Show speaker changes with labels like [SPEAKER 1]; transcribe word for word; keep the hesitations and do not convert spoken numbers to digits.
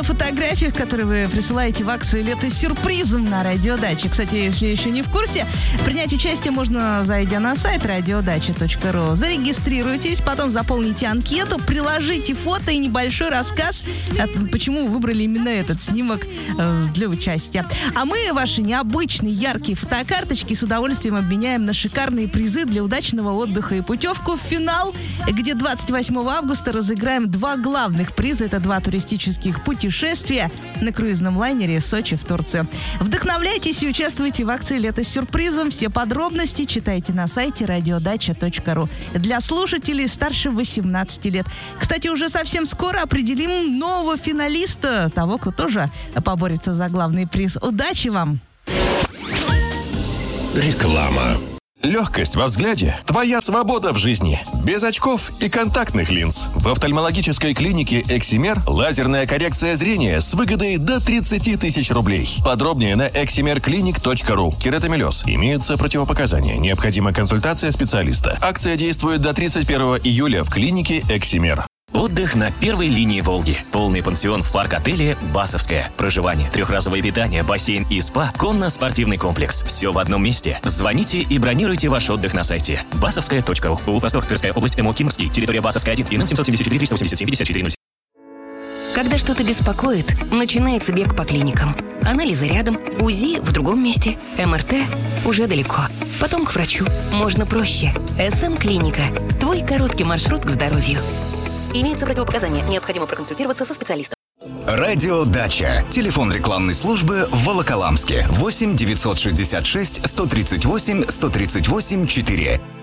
[SPEAKER 1] на фотографиях, которые вы присылаете в акции «Лето с сюрпризом» на Радиодаче. Кстати, если еще не в курсе, принять участие можно, зайдя на сайт радиодача точка ру. Зарегистрируйтесь, потом заполните анкету, приложите фото и небольшой рассказ, почему вы выбрали именно этот снимок э, для участия. А мы ваши необычные яркие фотокарточки с удовольствием обменяем на шикарные призы для удачного отдыха и путевку в финал, где двадцать восьмого августа разыграем два главных приза. Это два туристических путешествия на круизном лайнере Сочи в Турцию. Вдохновляйтесь и участвуйте в акции «Лето с сюрпризом». Все подробности читайте на сайте радиодача точка ру. Для слушателей старше восемнадцати лет. Кстати, уже совсем скоро определим нового финалиста, того, кто тоже поборется за главный приз. Удачи вам!
[SPEAKER 2] Реклама. Легкость во взгляде – твоя свобода в жизни. Без очков и контактных линз. В офтальмологической клинике «Эксимер» лазерная коррекция зрения с выгодой до тридцати тысяч рублей. Подробнее на эксимер клиник точка ру. Кератомелез. Имеются противопоказания. Необходима консультация специалиста. Акция действует до тридцать первого июля в клинике «Эксимер».
[SPEAKER 3] Отдых на первой линии Волги. Полный пансион в парк-отеле «Басовская». Проживание, трехразовое питание, бассейн и спа, конно-спортивный комплекс. Все в одном месте. Звоните и бронируйте ваш отдых на сайте басовская точка ру. Улус-Восток, Тверская область, МО Кимрский, территория Басовская один, ИН семь семь четыре триста восемьдесят семь пятьдесят четыре ноль.
[SPEAKER 4] Когда что-то беспокоит, начинается бег по клиникам. Анализы рядом, УЗИ в другом месте, МРТ уже далеко. Потом к врачу. Можно проще. СМ-клиника. Твой короткий маршрут к здоровью. Имеются противопоказания. Необходимо проконсультироваться со специалистом.
[SPEAKER 5] Радиодача. Телефон рекламной службы в Волоколамске. восемь девятьсот шестьдесят шесть сто тридцать восемь сто тридцать восемь четыре.